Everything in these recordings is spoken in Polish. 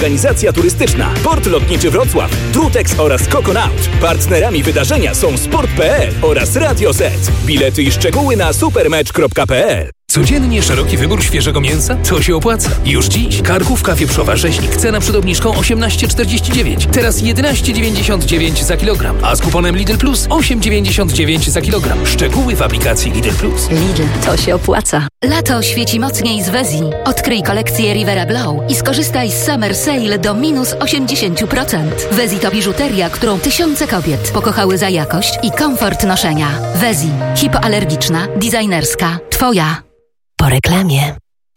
Organizacja turystyczna, Port Lotniczy Wrocław, Trutex oraz Coconaut. Partnerami wydarzenia są Sport.pl oraz Radio Z. Bilety i szczegóły na supermecz.pl. Codziennie szeroki wybór świeżego mięsa? To się opłaca. Już dziś karkówka wieprzowa rzeźnik. Cena przed obniżką 18,49. Teraz 11,99 za kilogram. A z kuponem Lidl Plus 8,99 za kilogram. Szczegóły w aplikacji Lidl Plus. Lidl, to się opłaca. Lato świeci mocniej z Wezji. Odkryj kolekcję Rivera Glow i skorzystaj z Summer Sale do minus 80%. Wezji to biżuteria, którą tysiące kobiet pokochały za jakość i komfort noszenia. Wezji. Hipoalergiczna, designerska. Twoja. Po reklamie.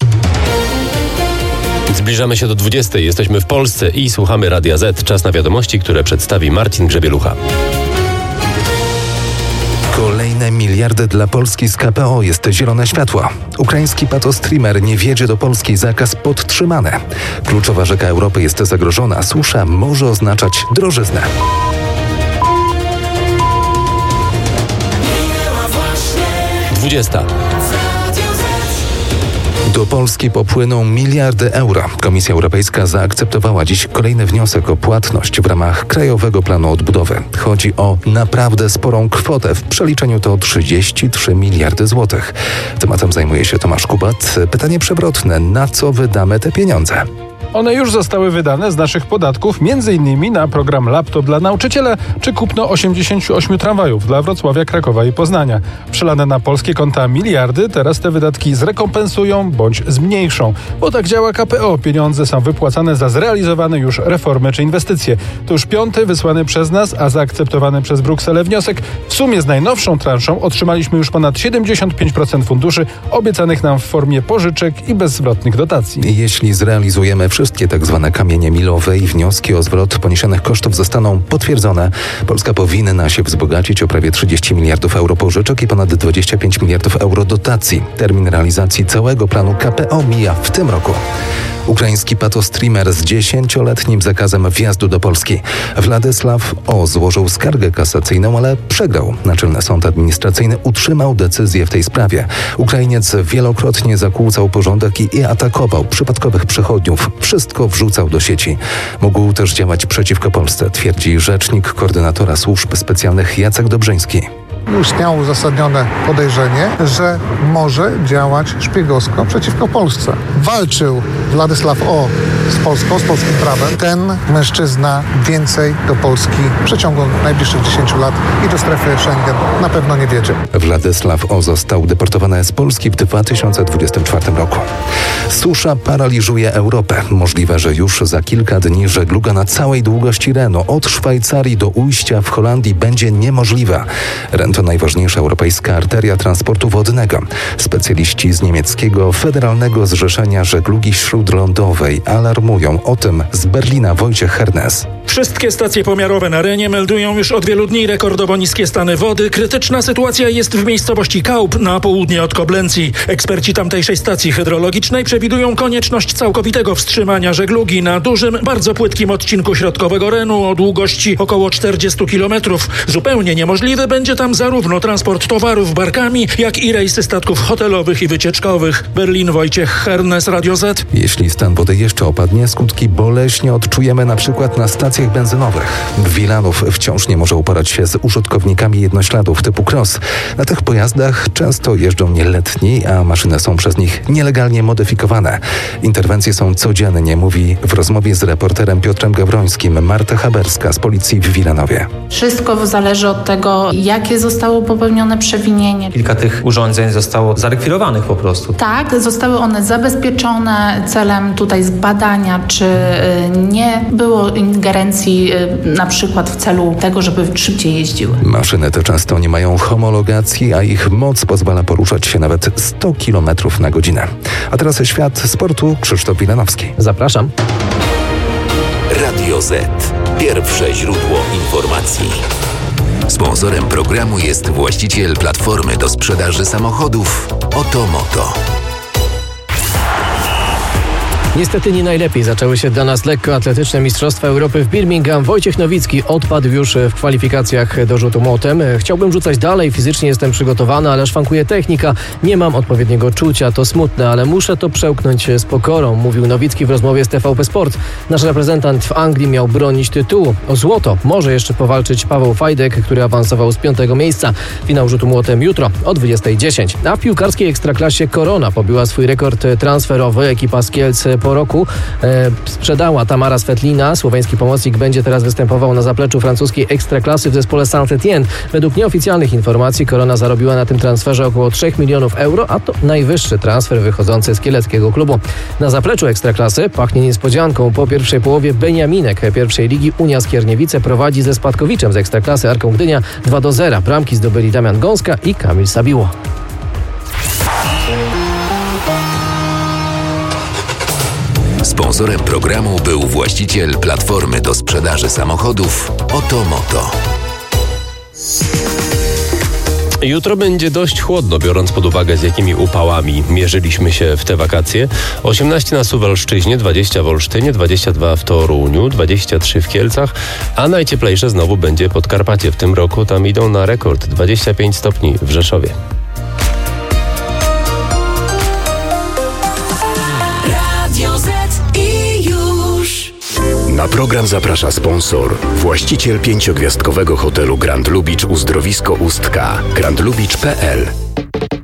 Zbliżamy się do 20. Jesteśmy w Polsce i słuchamy Radia Z. Czas na wiadomości, które przedstawi Marcin Grzebielucha. Kolejne miliardy dla Polski z KPO jest zielone światło. Ukraiński patostreamer nie wjedzie do Polski, zakaz podtrzymany. Kluczowa rzeka Europy jest zagrożona, susza może oznaczać drożyznę. Do Polski popłyną miliardy euro. Komisja Europejska zaakceptowała dziś kolejny wniosek o płatność w ramach Krajowego Planu Odbudowy. Chodzi o naprawdę sporą kwotę. W przeliczeniu to 33 miliardy złotych. Tematem zajmuje się Tomasz Kubat. Pytanie przewrotne. Na co wydamy te pieniądze? One już zostały wydane z naszych podatków, m.in. na program Laptop dla nauczyciela, czy kupno 88 tramwajów dla Wrocławia, Krakowa i Poznania. Przelane na polskie konta miliardy, teraz te wydatki zrekompensują bądź zmniejszą. Bo tak działa KPO. Pieniądze są wypłacane za zrealizowane już reformy czy inwestycje. To już 5. wysłany przez nas, a zaakceptowany przez Brukselę wniosek. W sumie z najnowszą transzą otrzymaliśmy już ponad 75% funduszy obiecanych nam w formie pożyczek i bezzwrotnych dotacji. Jeśli zrealizujemy wszystkie tzw. kamienie milowe i wnioski o zwrot poniesionych kosztów zostaną potwierdzone, Polska powinna się wzbogacić o prawie 30 miliardów euro pożyczek i ponad 25 miliardów euro dotacji. Termin realizacji całego planu KPO mija w tym roku. Ukraiński patostreamer z 10-letnim zakazem wjazdu do Polski. Władysław O. złożył skargę kasacyjną, ale przegrał. Naczelny Sąd Administracyjny utrzymał decyzję w tej sprawie. Ukrainiec wielokrotnie zakłócał porządek i atakował przypadkowych przechodniów. Wszystko wrzucał do sieci. Mógł też działać przeciwko Polsce, twierdzi rzecznik koordynatora służb specjalnych Jacek Dobrzyński. Istniało uzasadnione podejrzenie, że może działać szpiegowsko przeciwko Polsce. Walczył Władysław O. z Polską, z polskim prawem. Ten mężczyzna więcej do Polski w przeciągu najbliższych 10 lat i do strefy Schengen na pewno nie wiedzie. Władysław O. został deportowany z Polski w 2024 roku. Susza paraliżuje Europę. Możliwe, że już za kilka dni żegluga na całej długości Renu od Szwajcarii do ujścia w Holandii będzie niemożliwa. Ren to najważniejsza europejska arteria transportu wodnego. Specjaliści z niemieckiego Federalnego Zrzeszenia Żeglugi Śródlądowej alarmują o tym z Berlina Wojciech Hernes. Wszystkie stacje pomiarowe na Renie meldują już od wielu dni rekordowo niskie stany wody. Krytyczna sytuacja jest w miejscowości Kaup na południe od Koblencji. Eksperci tamtejszej stacji hydrologicznej przewidują konieczność całkowitego wstrzymania żeglugi na dużym, bardzo płytkim odcinku środkowego Renu o długości około 40 km. Zupełnie niemożliwy będzie tam zarówno transport towarów barkami, jak i rejsy statków hotelowych i wycieczkowych. Berlin, Wojciech Hernes, Radio Z. Jeśli stan wody jeszcze opadnie, skutki boleśnie odczujemy na przykład na stacjach benzynowych. Wilanów wciąż nie może uporać się z użytkownikami jednośladów typu cross. Na tych pojazdach często jeżdżą nieletni, a maszyny są przez nich nielegalnie modyfikowane. Interwencje są codziennie, mówi w rozmowie z reporterem Piotrem Gawrońskim Marta Haberska z policji w Wilanowie. Wszystko zależy od tego, jakie zostało popełnione przewinienie. Kilka tych urządzeń zostało zarekwirowanych po prostu. Tak, zostały one zabezpieczone celem tutaj zbadania, czy nie było ingerencji na przykład w celu tego, żeby szybciej jeździły. Maszyny te często nie mają homologacji, a ich moc pozwala poruszać się nawet 100 km na godzinę. A teraz świat sportu. Krzysztof Wilanowski. Zapraszam. Radio Z. Pierwsze źródło informacji. Sponsorem programu jest właściciel platformy do sprzedaży samochodów Otomoto. Niestety nie najlepiej zaczęły się dla nas lekkoatletyczne Mistrzostwa Europy w Birmingham. Wojciech Nowicki odpadł już w kwalifikacjach do rzutu młotem. Chciałbym rzucać dalej, fizycznie jestem przygotowany, ale szwankuje technika. Nie mam odpowiedniego czucia, to smutne, ale muszę to przełknąć z pokorą, mówił Nowicki w rozmowie z TVP Sport. Nasz reprezentant w Anglii miał bronić tytułu. O złoto może jeszcze powalczyć Paweł Fajdek, który awansował z 5. miejsca. Finał rzutu młotem jutro o 20:10. A w piłkarskiej Ekstraklasie Korona pobiła swój rekord transferowy. Ekipa z Kielc po roku sprzedała Tamara Svetlina. Słoweński pomocnik będzie teraz występował na zapleczu francuskiej Ekstraklasy w zespole Saint-Étienne. Według nieoficjalnych informacji Korona zarobiła na tym transferze około 3 milionów euro, a to najwyższy transfer wychodzący z kieleckiego klubu. Na zapleczu Ekstraklasy pachnie niespodzianką. Po pierwszej połowie Beniaminek pierwszej ligi Unia Skierniewice prowadzi ze spadkowiczem z Ekstraklasy Arką Gdynia 2-0. Bramki zdobyli Damian Gąska i Kamil Sabiło. Sponsorem programu był właściciel platformy do sprzedaży samochodów Otomoto. Jutro będzie dość chłodno, biorąc pod uwagę, z jakimi upałami mierzyliśmy się w te wakacje. 18 na Suwalszczyźnie, 20 w Olsztynie, 22 w Toruniu, 23 w Kielcach, a najcieplejsze znowu będzie Podkarpacie. W tym roku tam idą na rekord 25 stopni w Rzeszowie. Na program zaprasza sponsor, właściciel 5-gwiazdkowego hotelu Grand Lubicz Uzdrowisko Ustka, grandlubicz.pl.